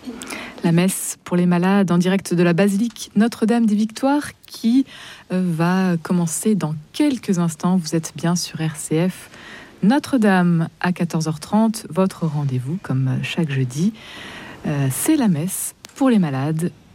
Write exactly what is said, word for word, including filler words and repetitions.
La messe pour les malades en direct de la basilique Notre-Dame des Victoires qui euh, va commencer dans quelques instants. Vous êtes bien sur R C F. Notre-Dame à quatorze heures trente, votre rendez-vous comme chaque jeudi. Euh, c'est la messe pour les malades